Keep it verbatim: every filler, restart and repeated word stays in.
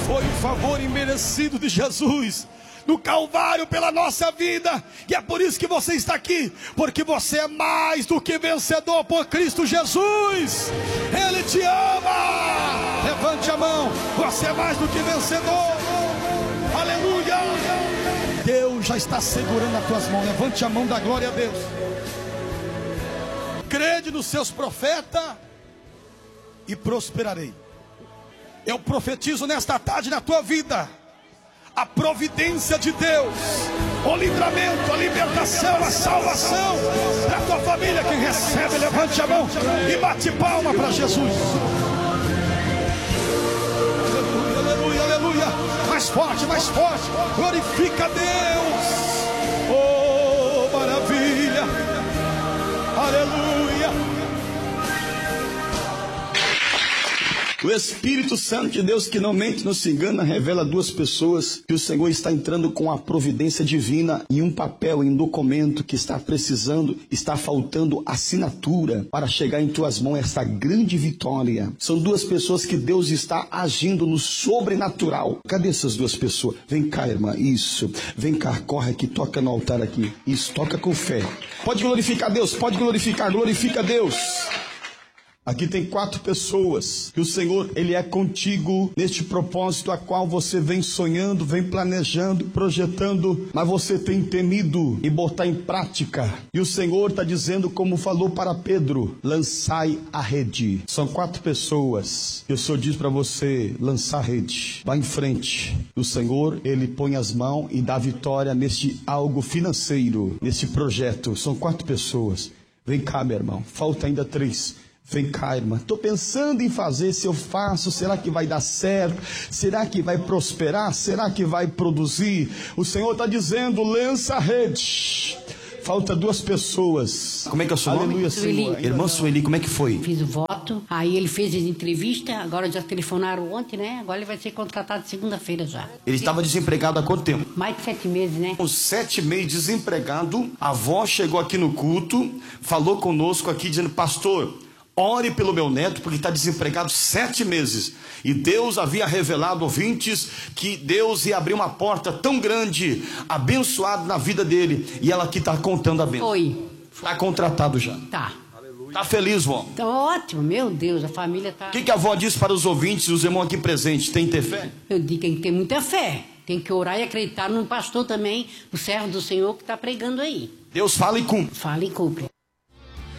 Foi o favor imerecido de Jesus no Calvário pela nossa vida, e é por isso que você está aqui, porque você é mais do que vencedor por Cristo Jesus. Ele te ama. Levante a mão, você é mais do que vencedor. Aleluia. Deus já está segurando as tuas mãos. Levante a mão da glória a Deus. Crede nos seus profetas e prosperarei. Eu profetizo nesta tarde na tua vida a providência de Deus, o livramento, a libertação, a salvação da tua família. Quem recebe, levante a mão e bate palma para Jesus. Aleluia, aleluia, aleluia. Mais forte, mais forte. Glorifica a Deus. Oh, maravilha. Aleluia. O Espírito Santo de Deus, que não mente, não se engana, revela a duas pessoas que o Senhor está entrando com a providência divina em um papel, em um documento que está precisando, está faltando assinatura para chegar em tuas mãos essa grande vitória. São duas pessoas que Deus está agindo no sobrenatural. Cadê essas duas pessoas? Vem cá, irmã, isso. Vem cá, corre aqui, toca no altar aqui. Isso, toca com fé. Pode glorificar Deus, pode glorificar, glorifica Deus. Aqui tem quatro pessoas que o Senhor, Ele é contigo neste propósito a qual você vem sonhando, vem planejando, projetando, mas você tem temido e botar em prática. E o Senhor está dizendo, como falou para Pedro, lançai a rede. São quatro pessoas que o Senhor diz para você, lançar a rede. Vá em frente. O Senhor, Ele põe as mãos e dá vitória neste algo financeiro, neste projeto. São quatro pessoas. Vem cá, meu irmão. Falta ainda três. Vem cá, irmã, estou pensando em fazer, se eu faço, será que vai dar certo? Será que vai prosperar? Será que vai produzir? O Senhor está dizendo, lança a rede. Falta duas pessoas. Como é que é o seu nome? Aleluia, Senhor. Irmão Sueli, como é que foi? Fiz o voto, aí ele fez a entrevista, agora já telefonaram ontem, né? Agora ele vai ser contratado segunda-feira já. Ele estava desempregado há quanto tempo? Mais de sete meses, né? Com sete meses desempregado, a avó chegou aqui no culto, falou conosco aqui dizendo, pastor, ore pelo meu neto, porque está desempregado sete meses. E Deus havia revelado, ouvintes, que Deus ia abrir uma porta tão grande, abençoada na vida dele. E ela aqui está contando a bênção. Foi. Está contratado já. Tá. Está feliz, vó? Tá ótimo, meu Deus, a família tá... O que, que a avó diz para os ouvintes e os irmãos aqui presentes? Tem que ter fé? Eu digo que tem que ter muita fé. Tem que orar e acreditar no pastor também, no servo do Senhor que está pregando aí. Deus fala e cumpre. Fala e cumpre.